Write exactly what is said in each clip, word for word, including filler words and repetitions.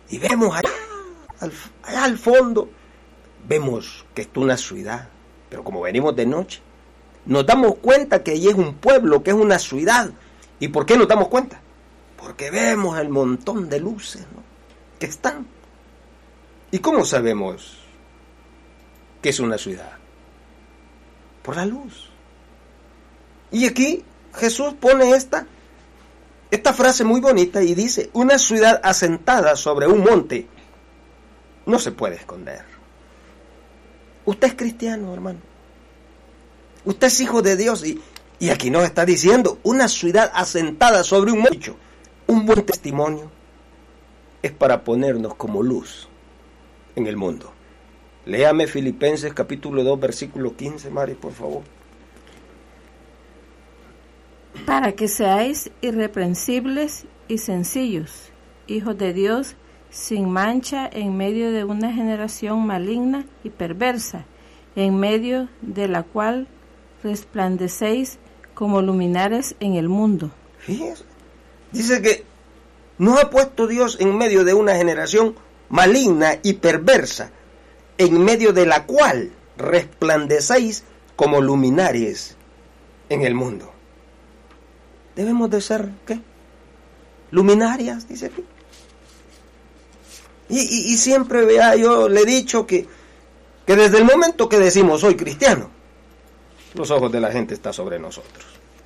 Y vemos allá al, allá al fondo, vemos que está una ciudad, pero como venimos de noche, nos damos cuenta que allí es un pueblo, que es una ciudad. ¿Y por qué nos damos cuenta? Porque vemos el montón de luces, ¿no?, que están. ¿Y cómo sabemos que es una ciudad? Por la luz. Y aquí Jesús pone esta, esta frase muy bonita y dice: una ciudad asentada sobre un monte no se puede esconder. Usted es cristiano, hermano. Usted es hijo de Dios y, y aquí nos está diciendo: una ciudad asentada sobre un monte. Un buen testimonio es para ponernos como luz en el mundo. Léame Filipenses capítulo dos, versículo quince, Mari, por favor. Para que seáis irreprensibles y sencillos, hijos de Dios, sin mancha en medio de una generación maligna y perversa, en medio de la cual resplandecéis como luminares en el mundo. Fíjense, dice que nos ha puesto Dios en medio de una generación maligna y perversa, en medio de la cual resplandecéis como luminares en el mundo. Debemos de ser, ¿qué? Luminarias, dice aquí. Y, y, y siempre, vea, yo le he dicho que, que desde el momento que decimos soy cristiano, los ojos de la gente están sobre nosotros.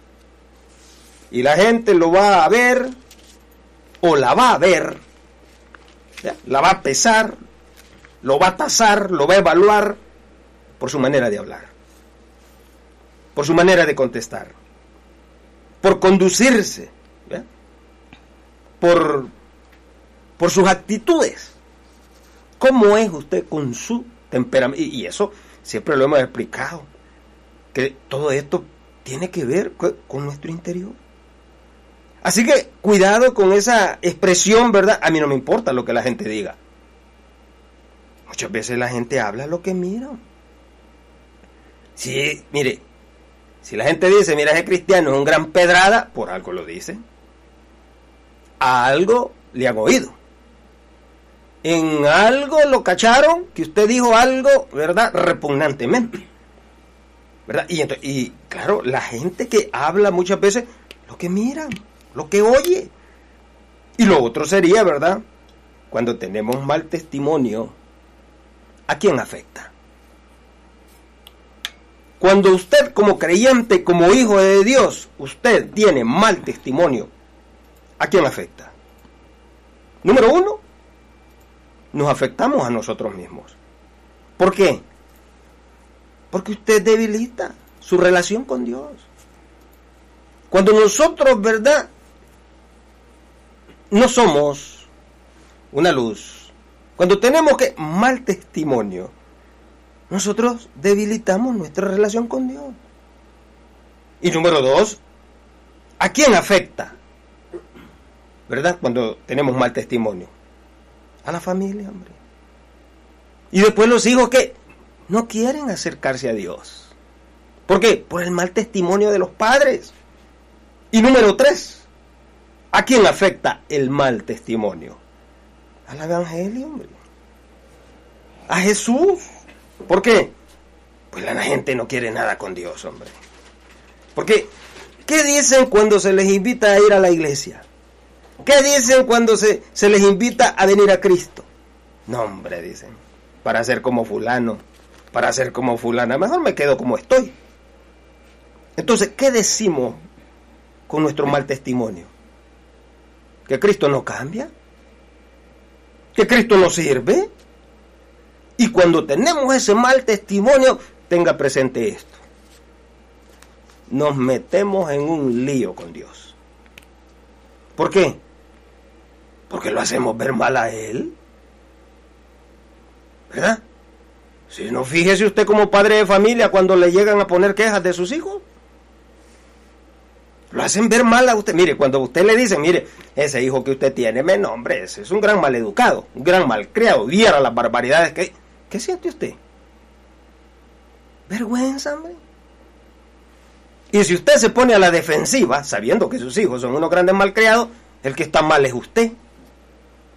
Y la gente lo va a ver, o la va a ver, ¿ya?, la va a pesar, lo va a tasar, lo va a evaluar por su manera de hablar, por su manera de contestar, por conducirse, ¿ya?, por, por sus actitudes. ¿Cómo es usted con su temperamento? Y, y eso siempre lo hemos explicado, que todo esto tiene que ver con, con nuestro interior. Así que cuidado con esa expresión, ¿verdad? A mí no me importa lo que la gente diga. Muchas veces la gente habla lo que mira. Sí, mire, si la gente dice, mira, ese cristiano es un gran pedrada, por algo lo dice. A algo le han oído. En algo lo cacharon, que usted dijo algo, ¿verdad?, repugnantemente, ¿verdad? Y, entonces, y claro, la gente que habla muchas veces, lo que mira, lo que oye. Y lo otro sería, ¿verdad?, cuando tenemos mal testimonio, ¿a quién afecta? Cuando usted como creyente, como hijo de Dios, usted tiene mal testimonio, ¿a quién afecta? Número uno, nos afectamos a nosotros mismos. ¿Por qué? Porque usted debilita su relación con Dios. Cuando nosotros, ¿verdad?, no somos una luz, cuando tenemos que mal testimonio, nosotros debilitamos nuestra relación con Dios. Y número dos, ¿a quién afecta? ¿Verdad? Cuando tenemos mal testimonio. A la familia, hombre. Y después los hijos que no quieren acercarse a Dios. ¿Por qué? Por el mal testimonio de los padres. Y número tres, ¿a quién afecta el mal testimonio? Al evangelio, hombre. A Jesús. ¿Por qué? Pues la gente no quiere nada con Dios, hombre. Porque, ¿qué dicen cuando se les invita a ir a la iglesia? ¿Qué dicen cuando se, se les invita a venir a Cristo? No, hombre, dicen, para ser como fulano, para ser como fulana, mejor me quedo como estoy. Entonces, ¿qué decimos con nuestro mal testimonio? ¿Que Cristo no cambia? ¿Que Cristo no sirve? Y cuando tenemos ese mal testimonio, tenga presente esto: nos metemos en un lío con Dios. ¿Por qué? Porque lo hacemos ver mal a Él, ¿verdad? Si no, fíjese usted como padre de familia cuando le llegan a poner quejas de sus hijos, lo hacen ver mal a usted. Mire, cuando usted le dice, mire, ese hijo que usted tiene, me nombre, ese es un gran maleducado, un gran malcriado, viera las barbaridades que... ¿Qué siente usted? Vergüenza, hombre. Y si usted se pone a la defensiva, sabiendo que sus hijos son unos grandes malcriados, el que está mal es usted.